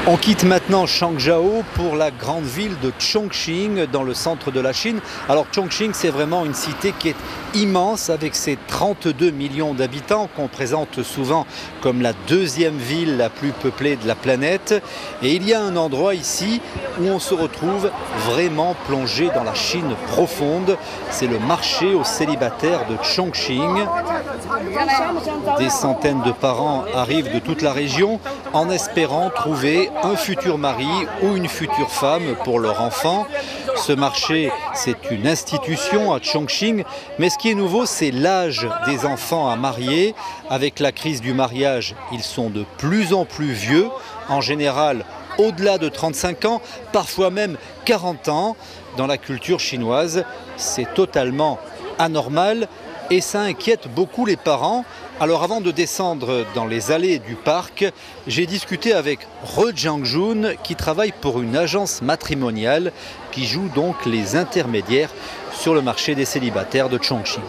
On quitte maintenant Changzhou pour la grande ville de Chongqing dans le centre de la Chine. Alors Chongqing, c'est vraiment une cité qui est immense avec ses 32 millions d'habitants qu'on présente souvent comme la deuxième ville la plus peuplée de la planète. Et il y a un endroit ici où on se retrouve vraiment plongé dans la Chine profonde. C'est le marché aux célibataires de Chongqing. Des centaines de parents arrivent de toute la région en espérant trouver un futur mari ou une future femme pour leur enfant. Ce marché, c'est une institution à Chongqing, mais ce qui est nouveau, c'est l'âge des enfants à marier. Avec la crise du mariage, ils sont de plus en plus vieux, en général au-delà de 35 ans, parfois même 40 ans. Dans la culture chinoise, c'est totalement anormal et ça inquiète beaucoup les parents. Alors avant de descendre dans les allées du parc, j'ai discuté avec Re Jiangjun qui travaille pour une agence matrimoniale qui joue donc les intermédiaires sur le marché des célibataires de Chongqing.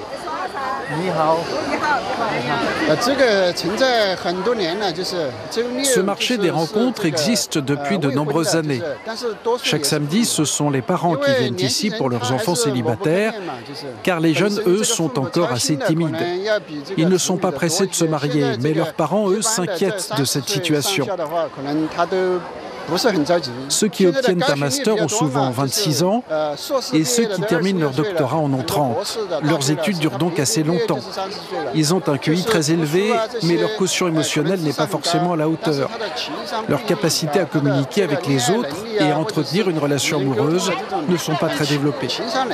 Ce marché des rencontres existe depuis de nombreuses années. Chaque samedi, ce sont les parents qui viennent ici pour leurs enfants célibataires, car les jeunes, eux, sont encore assez timides. Ils ne sont pas pressés de se marier, mais leurs parents, eux, s'inquiètent de cette situation. Ceux qui obtiennent un master ont souvent 26 ans et ceux qui terminent leur doctorat en ont 30. Leurs études durent donc assez longtemps. Ils ont un QI très élevé, mais leur quotient émotionnel n'est pas forcément à la hauteur. Leur capacité à communiquer avec les autres et à entretenir une relation amoureuse ne sont pas très développées.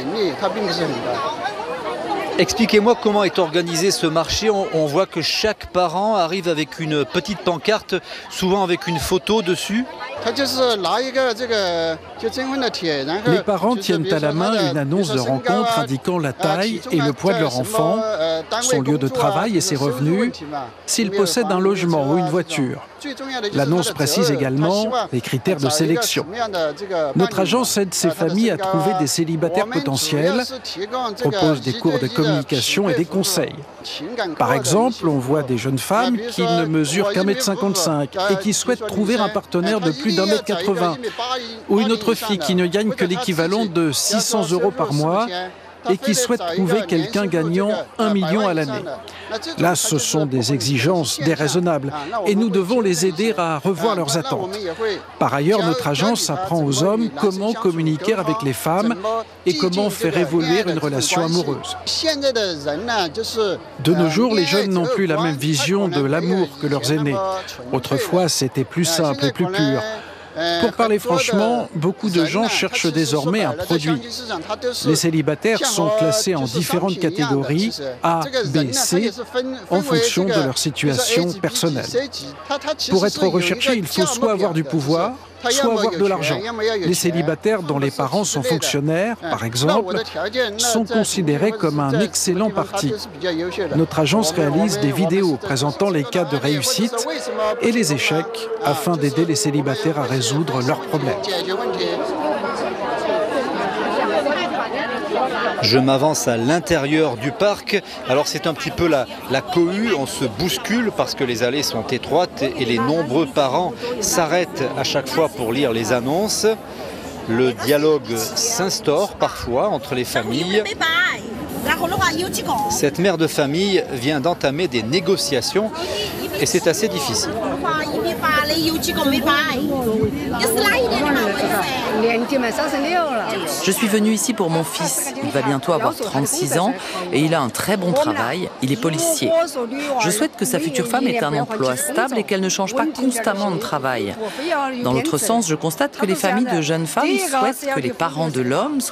Expliquez-moi comment est organisé ce marché. On voit que chaque parent arrive avec une petite pancarte, souvent avec une photo dessus. Les parents tiennent à la main une annonce de rencontre indiquant la taille et le poids de leur enfant, son lieu de travail et ses revenus, s'ils possèdent un logement ou une voiture. L'annonce précise également les critères de sélection. Notre agence aide ces familles à trouver des célibataires potentiels, propose des cours de communication et des conseils. Par exemple, on voit des jeunes femmes qui ne mesurent qu'1,55 m et qui souhaitent trouver un partenaire de plus d'1,80 m, ou une autre fille qui ne gagne que l'équivalent de 600 € par mois et qui souhaite trouver quelqu'un gagnant 1 million à l'année. Là, ce sont des exigences déraisonnables et nous devons les aider à revoir leurs attentes. Par ailleurs, notre agence apprend aux hommes comment communiquer avec les femmes et comment faire évoluer une relation amoureuse. De nos jours, les jeunes n'ont plus la même vision de l'amour que leurs aînés. Autrefois, c'était plus simple et plus pur. Pour parler franchement, beaucoup de gens cherchent désormais un produit. Les célibataires sont classés en différentes catégories, A, B, C, en fonction de leur situation personnelle. Pour être recherché, il faut soit avoir du pouvoir, soit avoir de l'argent. Les célibataires dont les parents sont fonctionnaires, par exemple, sont considérés comme un excellent parti. Notre agence réalise des vidéos présentant les cas de réussite et les échecs afin d'aider les célibataires à résoudre leurs problèmes. Je m'avance à l'intérieur du parc. Alors c'est un petit peu la cohue, on se bouscule parce que les allées sont étroites et les nombreux parents s'arrêtent à chaque fois pour lire les annonces. Le dialogue s'instaure parfois entre les familles. Cette mère de famille vient d'entamer des négociations et c'est assez difficile. Je suis venue ici pour mon fils. Il va bientôt avoir 36 ans et il a un très bon travail. Il est policier. Je souhaite que sa future femme ait un emploi stable et qu'elle ne change pas constamment de travail. Dans l'autre sens, je constate que les familles de jeunes femmes souhaitent que les parents de l'homme